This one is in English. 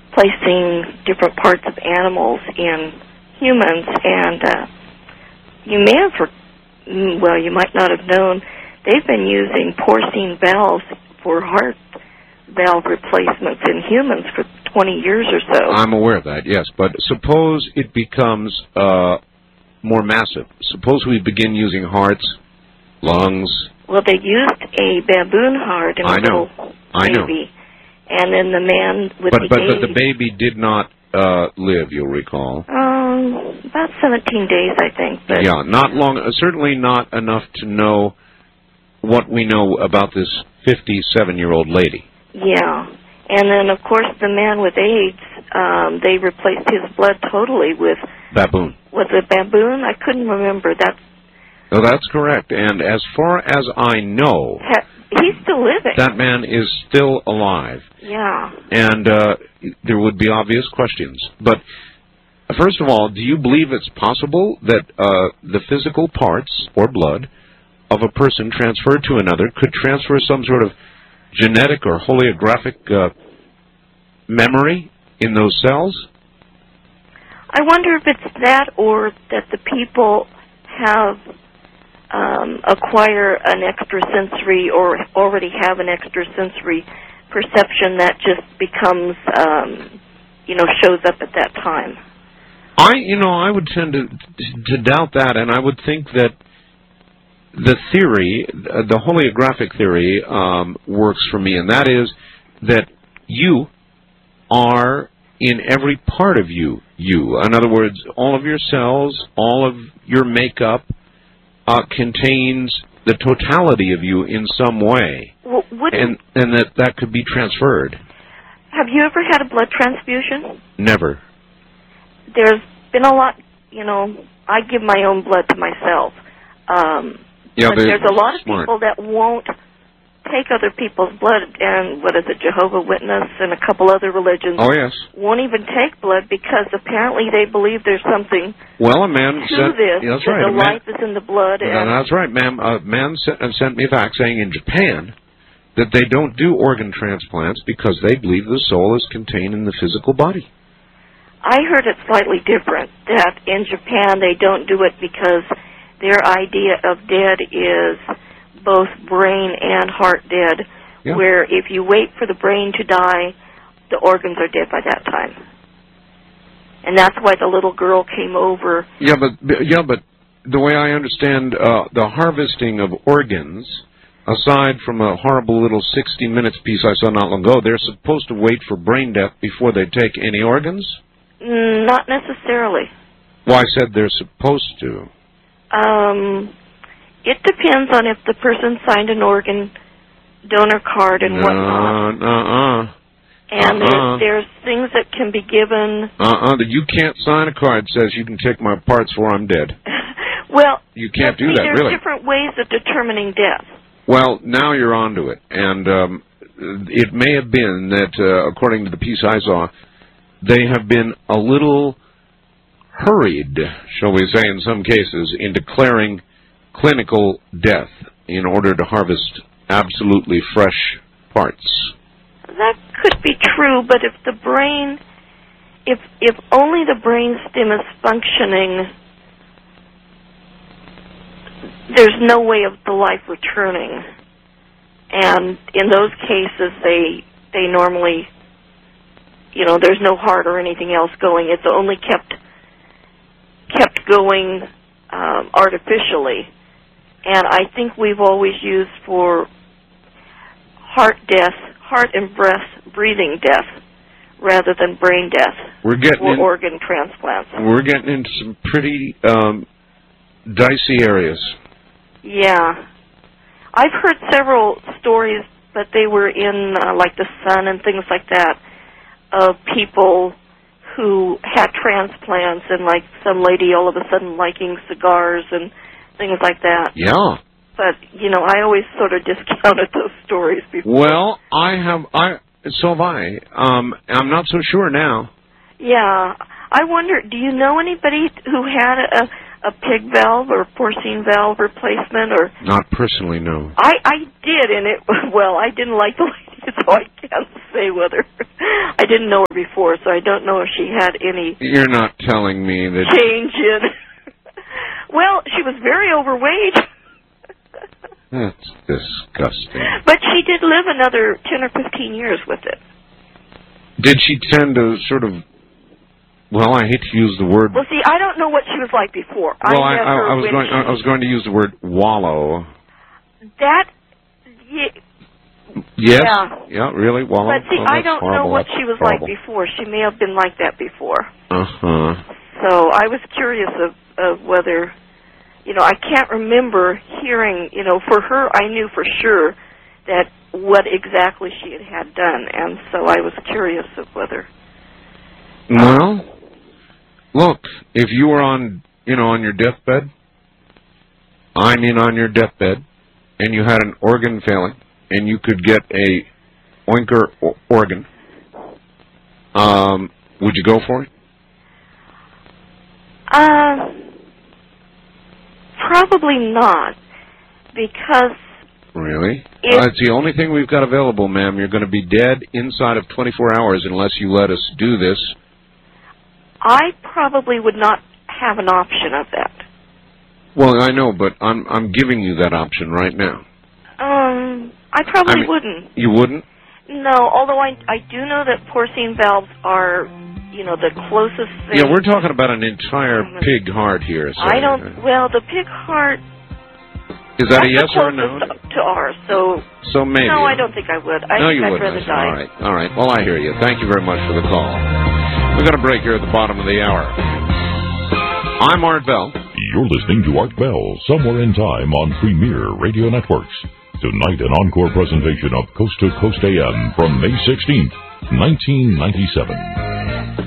placing different parts of animals in humans, and you may have, you might not have known, they've been using porcine valves for heart valve replacements in humans for 20 years or so. I'm aware of that, yes, but suppose it becomes more massive. Suppose we begin using hearts, lungs. Well, they used a baboon heart in a little baby. And then the man with the baby... But the baby did not live, you'll recall. About 17 days, I think. But yeah, not long, certainly not enough to know what we know about this 57-year-old lady. Yeah. And then, of course, the man with AIDS, they replaced his blood totally with... Baboon. Was it baboon? I couldn't remember. Oh, that's correct. And as far as I know... He's still living. That man is still alive. Yeah. And there would be obvious questions. But, first of all, do you believe it's possible that the physical parts or blood of a person transferred to another could transfer some sort of genetic or holographic memory in those cells? I wonder if it's that or that the people have acquire an extrasensory or already have an extrasensory perception that just becomes, shows up at that time. I would tend to doubt that, and I would think that the theory, the holographic theory, works for me, and that is that you are in every part of you. In other words, all of your cells, all of your makeup contains the totality of you in some way, well, and that could be transferred. Have you ever had a blood transfusion? Never. There's been a lot, I give my own blood to myself. But there's a lot of people that won't take other people's blood, and what is it, Jehovah's Witness and a couple other religions won't even take blood because apparently they believe there's something to this. That's right. The life is in the blood. That's right, ma'am. A man sent me a fax saying in Japan that they don't do organ transplants because they believe the soul is contained in the physical body. I heard it slightly different, that in Japan they don't do it because their idea of dead is both brain and heart dead, where if you wait for the brain to die, the organs are dead by that time. And that's why the little girl came over. Yeah, but the way I understand the harvesting of organs, aside from a horrible little 60 Minutes piece I saw not long ago, they're supposed to wait for brain death before they take any organs? Not necessarily. Well, I said they're supposed to. It depends on if the person signed an organ donor card and whatnot. And there's things that can be given. You can't sign a card that says you can take my parts or I'm dead. Well, you can't do that, really. There's different ways of determining death. Well, now you're onto it. And it may have been that, according to the piece I saw, they have been a little hurried, shall we say, in some cases, in declaring clinical death in order to harvest absolutely fresh parts. That could be true, but if the brain, if only the brain stem is functioning, there's no way of the life returning. And in those cases, they normally, there's no heart or anything else going. It's only kept going artificially. And I think we've always used for heart and breathing death, rather than brain death or organ transplants. We're getting into some pretty dicey areas. Yeah. I've heard several stories, but they were in like the Sun and things like that, of people who had transplants and like some lady all of a sudden liking cigars and things like that. Yeah. But, I always sort of discounted those stories before. Well, so have I. I'm not so sure now. Yeah. I wonder, do you know anybody who had a pig valve or porcine valve replacement? Or not personally, no. I did, and I didn't like the lady so I can't say whether. I didn't know her before, so I don't know if she had any. You're not telling me that change in. Well, she was very overweight. That's disgusting. But she did live another 10 or 15 years with it. Did she tend to sort of? Well, I hate to use the word. Well, see, I don't know what she was like before. Well, I was going to use the word wallow. That. Yes. Yeah, really, wallow. But see, I don't know what she was like before. She may have been like that before. So I was curious of whether, I can't remember hearing, for her, I knew for sure that what exactly she had done, and so I was curious of whether. Well, look, if you were on your deathbed, on your deathbed, and you had an organ failing, and you could get a oinker organ, would you go for it? Probably not, because... Really? It's the only thing we've got available, ma'am. You're going to be dead inside of 24 hours unless you let us do this. I probably would not have an option of that. Well, I know, but I'm giving you that option right now. I probably wouldn't. You wouldn't? No, although I do know that porcine valves are, the closest thing. Yeah, we're talking about an entire pig heart here. So the pig heart... Is that a yes or a no? To ours, so maybe. No, I don't think I would. You wouldn't. I'd rather die. All right. Well, I hear you. Thank you very much for the call. We've got a break here at the bottom of the hour. I'm Art Bell. You're listening to Art Bell, Somewhere in Time on Premier Radio Networks. Tonight, an encore presentation of Coast to Coast AM from May 16th, 1997.